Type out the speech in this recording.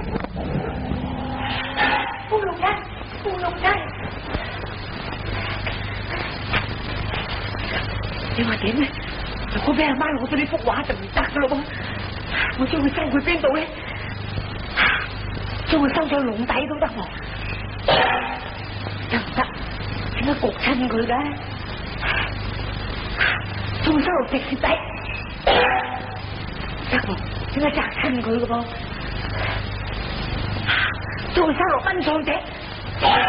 烏龍仔，烏龍仔，你話點咧？如果俾阿媽攞到呢幅畫就唔得噶咯噃，我將佢收去邊度咧？將佢收咗籠底都得喎，得唔得？點解焗親佢嘅？將佢收落石屎底，得喎，點解砸親佢嘅噃？將佢收落溫床底。